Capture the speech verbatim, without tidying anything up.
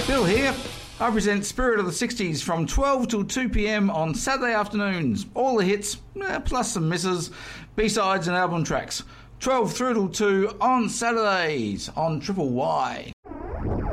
Bill here. I present Spirit of the sixties from twelve till two p.m. on Saturday afternoons. All the hits, eh, plus some misses, B-sides and album tracks. twelve through till two on Saturdays on Triple Y.